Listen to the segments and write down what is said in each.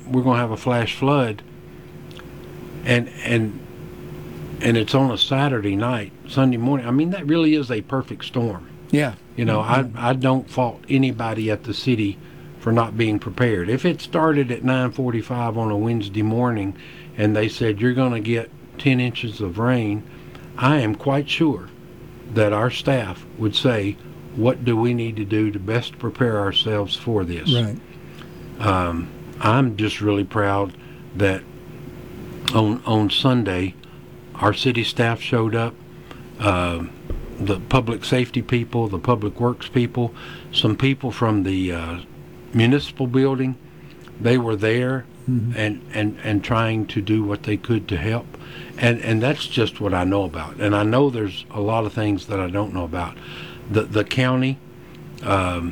we're going to have a flash flood, and it's on a Saturday night, Sunday morning. I mean, that really is a perfect storm. Yeah. You know, I don't fault anybody at the city for not being prepared. If it started at 9:45 on a Wednesday morning and they said you're going to get 10 inches of rain, I am quite sure that our staff would say, what do we need to do to best prepare ourselves for this? Right. I'm just really proud that on Sunday our city staff showed up, the public safety people, the public works people, some people from the municipal building. They were there and trying to do what they could to help. And that's just what I know about. And I know there's a lot of things that I don't know about. The county, the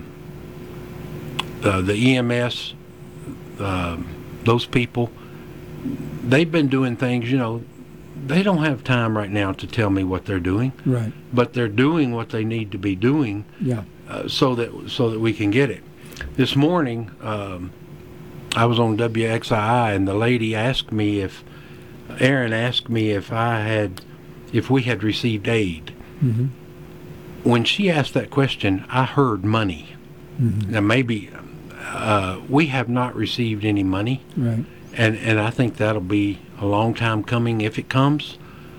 EMS, those people, they've been doing things, you know, they don't have time right now to tell me what they're doing. Right. But they're doing what they need to be doing. Yeah. So that we can get it. This morning, I was on WXII, and the lady asked me Erin asked me if we had received aid. Mm-hmm. When she asked that question, I heard money. Mm-hmm. Now maybe we have not received any money. Right. And I think that'll be a long time coming if it comes.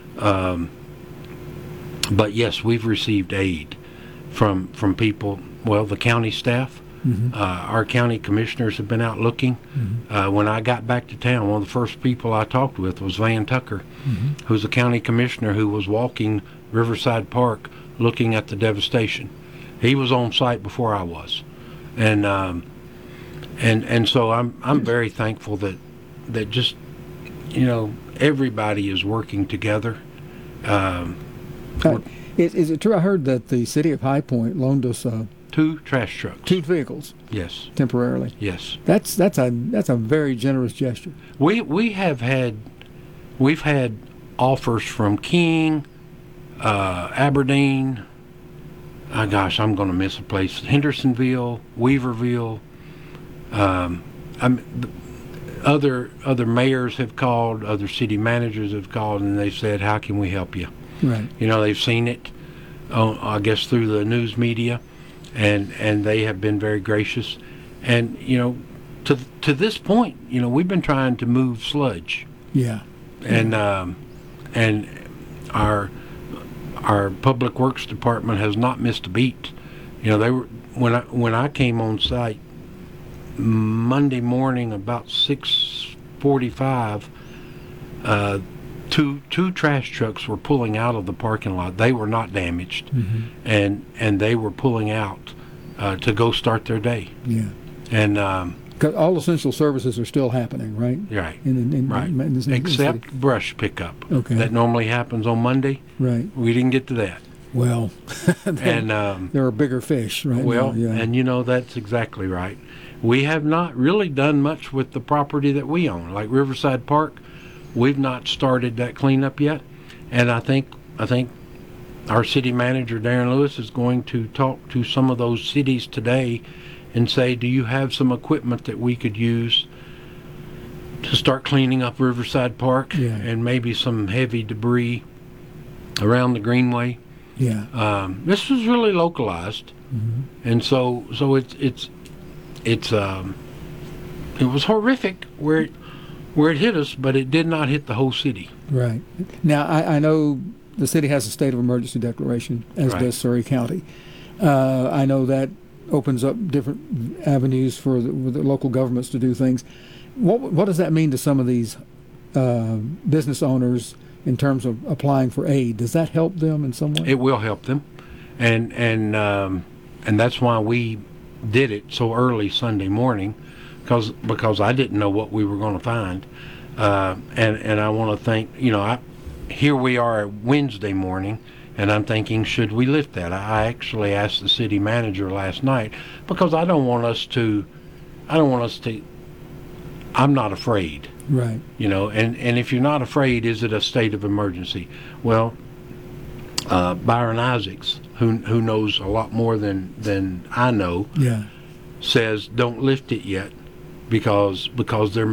But yes, we've received aid from people. Well, the county staff, our county commissioners have been out looking. When I got back to town, one of the first people I talked with was Van Tucker, who's a county commissioner who was walking Riverside Park looking at the devastation. He was on site before I was, and so I'm very thankful that just, you know, everybody is working together. Is it true? I heard that the city of High Point loaned us 2 trash trucks. 2 vehicles. Yes. Temporarily. Yes. That's a very generous gesture. We've had offers from King, Aberdeen. Gosh, I'm going to miss a place. Hendersonville, Weaverville. Other mayors have called, other city managers have called, and they said, "How can we help you?" Right. You know, they've seen it, I guess, through the news media, and they have been very gracious. And you know, to this point, you know, we've been trying to move sludge. Yeah. And our public works department has not missed a beat. You know, they were when I came on site Monday morning about 6:45. Two trash trucks were pulling out of the parking lot. They were not damaged, and they were pulling out to go start their day. Yeah. And 'cause all essential services are still happening, right? right, Right. Except brush pickup. Okay. That normally happens on Monday. Right. We didn't get to that. Well, And there are bigger fish, right? well, now, yeah. and you know, that's exactly right. We have not really done much with the property that we own, like Riverside Park. We've not started that cleanup yet, and I think our city manager Darren Lewis is going to talk to some of those cities today and say, do you have some equipment that we could use to start cleaning up Riverside Park? Yeah. And maybe some heavy debris around the Greenway. Yeah. This was really localized, and so it was horrific where it hit us, but it did not hit the whole city. Right. Now, I know the city has a state of emergency declaration, as Right. does Surry County. I know that opens up different avenues for the local governments to do things. What does that mean to some of these business owners in terms of applying for aid? Does that help them in some way? It will help them, and that's why we did it so early Sunday morning, because I didn't know what we were going to find, and I want to thank, you know, here we are Wednesday morning, and I'm thinking, should we lift that? I actually asked the city manager last night, because I don't want us to. I'm not afraid. Right. You know, and if you're not afraid, is it a state of emergency? Well, Byron Isaacs, who knows a lot more than I know, Yeah. says don't lift it yet because there